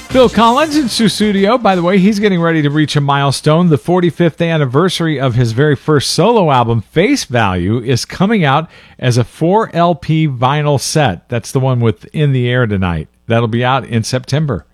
Phil Collins in Studio. By the way, he's getting ready to reach a milestone. The 45th anniversary of his very first solo album, Face Value, is coming out as a 4 LP vinyl set. That's the one with In the Air Tonight. That'll be out in September.